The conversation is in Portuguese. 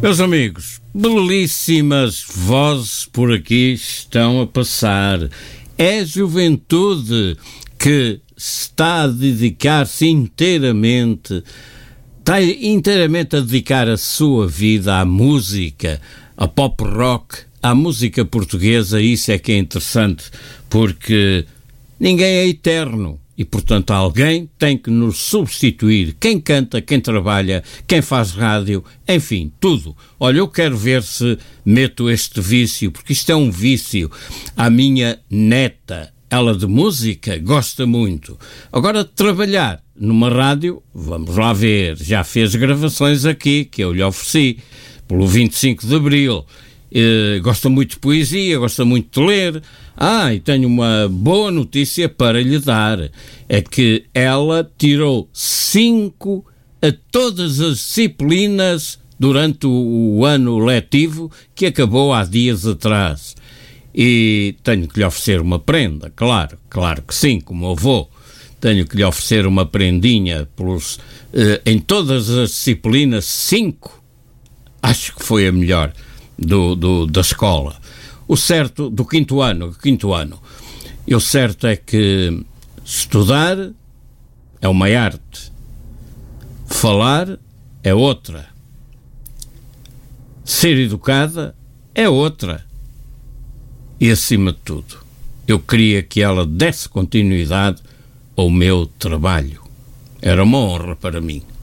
Meus amigos, belíssimas vozes por aqui estão a passar. É a juventude que está a dedicar-se inteiramente, está inteiramente a dedicar a sua vida à música, a pop rock, à música portuguesa. Isso é que é interessante, porque ninguém é eterno. E, portanto, alguém tem que nos substituir. Quem canta, quem trabalha, quem faz rádio, enfim, tudo. Olha, eu quero ver se meto este vício, porque isto é um vício. A minha neta, ela de música, gosta muito. Agora, de trabalhar numa rádio, vamos lá ver, já fez gravações aqui, que eu lhe ofereci, pelo 25 de Abril. Gosta muito de poesia, gosta muito de ler. E tenho uma boa notícia para lhe dar. É que ela tirou 5 a todas as disciplinas durante o ano letivo que acabou há dias atrás. E tenho que lhe oferecer uma prenda, claro que sim, como avô. Tenho que lhe oferecer uma prendinha em todas as disciplinas, 5. Acho que foi a melhor da escola. O certo, do quinto ano. O certo é que estudar é uma arte. Falar é outra. Ser educada é outra. E, acima de tudo, eu queria que ela desse continuidade ao meu trabalho. Era uma honra para mim.